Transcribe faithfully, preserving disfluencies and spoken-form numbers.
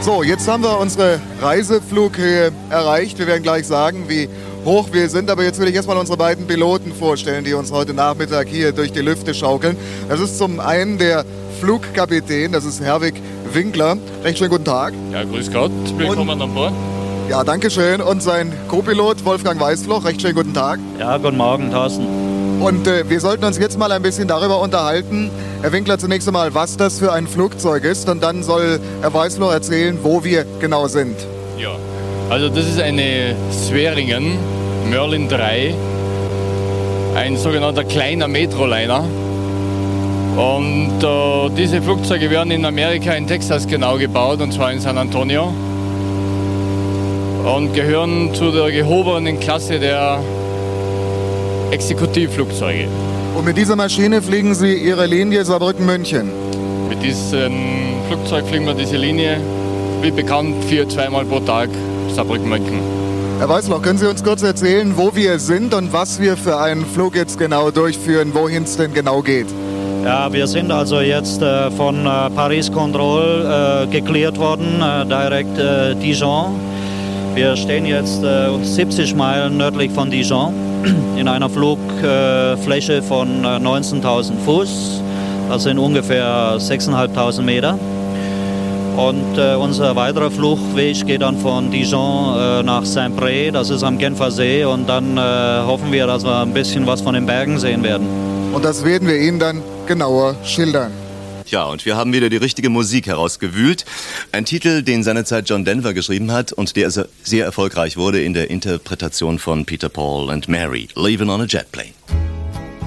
So, jetzt haben wir unsere Reiseflughöhe erreicht. Wir werden gleich sagen, wie hoch wir sind. Aber jetzt will ich erstmal unsere beiden Piloten vorstellen, die uns heute Nachmittag hier durch die Lüfte schaukeln. Das ist zum einen der Flugkapitän, das ist Herwig Winkler. Recht schönen guten Tag. Ja, grüß Gott. Willkommen Und, an Bord. Ja, danke schön. Und sein Co-Pilot Wolfgang Weißfloch. Recht schönen guten Tag. Ja, guten Morgen, Thorsten. Und äh, wir sollten uns jetzt mal ein bisschen darüber unterhalten, Herr Winkler, zunächst einmal, was das für ein Flugzeug ist. Und dann soll Herr Weißfloch erzählen, wo wir genau sind. Ja, also das ist eine Swearingen Merlin drei, ein sogenannter kleiner Metroliner. Und äh, diese Flugzeuge werden in Amerika, in Texas genau gebaut, und zwar in San Antonio. Und gehören zu der gehobenen Klasse der Exekutivflugzeuge. Und mit dieser Maschine fliegen Sie Ihre Linie Saarbrücken-München? Mit diesem Flugzeug fliegen wir diese Linie, wie bekannt, vier, zweimal pro Tag Saarbrücken-München. Herr Weißfloch, können Sie uns kurz erzählen, wo wir sind und was wir für einen Flug jetzt genau durchführen, wohin es denn genau geht? Ja, wir sind also jetzt äh, von äh, Paris Control äh, geklärt worden, äh, direkt äh, Dijon. Wir stehen jetzt äh, siebzig Meilen nördlich von Dijon in einer Flugfläche äh, von äh, neunzehntausend Fuß. Das sind ungefähr sechstausendfünfhundert Meter. Und äh, unser weiterer Flugweg geht dann von Dijon äh, nach Saint-Pré, das ist am Genfer See. Und dann äh, hoffen wir, dass wir ein bisschen was von den Bergen sehen werden. Und das werden wir Ihnen dann genauer schildern. Ja, und wir haben wieder die richtige Musik herausgewühlt. Ein Titel, den seinerzeit John Denver geschrieben hat und der sehr erfolgreich wurde in der Interpretation von Peter, Paul and Mary, Leaving on a Jet Plane.